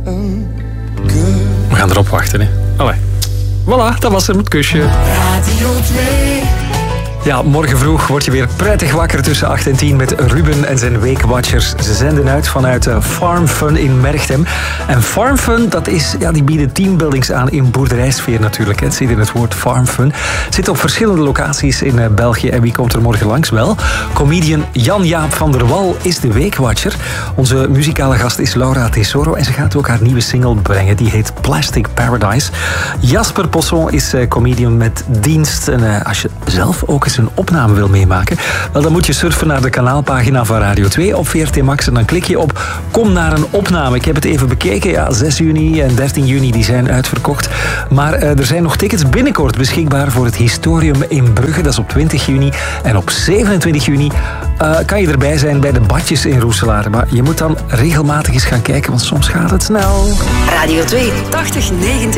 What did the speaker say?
We gaan erop wachten, hè. Allee. Voilà, dat was hem, het kusje. Radio 2. Ja, morgen vroeg word je weer prettig wakker tussen 8 en 10 met Ruben en zijn Weekwatchers. Ze zenden uit vanuit Farm Fun in Merchtem. En Farm Fun, dat is, die bieden teambuildings aan in boerderijsfeer natuurlijk. Het zit in het woord Farm Fun. Zit op verschillende locaties in België. En wie komt er morgen langs? Wel, comedian Jan-Jaap van der Wal is de Weekwatcher. Onze muzikale gast is Laura Tesoro en ze gaat ook haar nieuwe single brengen. Die heet Plastic Paradise. Jasper Posson is comedian met dienst. En als je zelf ook eens een opname wil meemaken, wel, dan moet je surfen naar de kanaalpagina van Radio 2 op VRT Max en dan klik je op Kom naar een opname. Ik heb het even bekeken. Ja, 6 juni en 13 juni die zijn uitverkocht. Maar er zijn nog tickets binnenkort beschikbaar voor het Historium in Brugge. Dat is op 20 juni. En op 27 juni kan je erbij zijn bij de Badjes in Roeselare. Maar je moet dan regelmatig eens gaan kijken, want soms gaat het snel. Radio 2, 80, 90.